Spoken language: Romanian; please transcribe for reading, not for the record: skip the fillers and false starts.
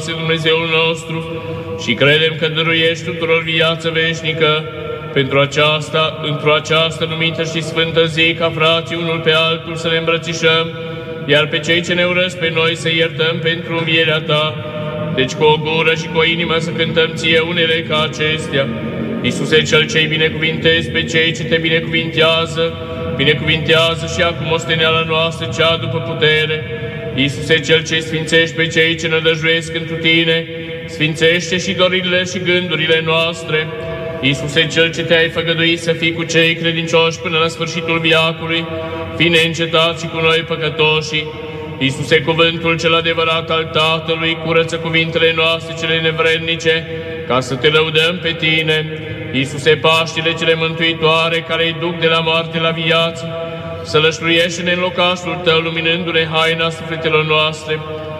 Dumnezeul nostru și credem că dăruiești tuturor viață veșnică. Pentru aceasta numită și sfântă zi, ca frații unul pe altul să ne îmbrățișăm, iar pe cei ce ne urăsc pe noi să iertăm pentru învierea Ta. Deci cu o gură și cu o inimă să cântăm Ție unele ca acestea. Iisuse, Cel ce-i binecuvintezi pe cei ce Te binecuvintează, binecuvintează și acum osteneala noastră cea după putere. Iisuse, Cel ce sfințești pe cei ce nădăjduiesc întru Tine, sfințește și dorile și gândurile noastre. Iisuse, Cel ce Te-ai făgăduit să fii cu cei credincioși până la sfârșitul viacului, fii neîncetat și cu noi păcătoșii. Iisuse, cuvântul cel adevărat al Tatălui, curăță cuvintele noastre cele nevrednice, ca să Te lăudăm pe Tine. Iisuse, Paștile cele mântuitoare, care îi duc de la moarte la viață, să lășluiește-ne în locașul Tău, luminându-ne haina sufletelor noastre,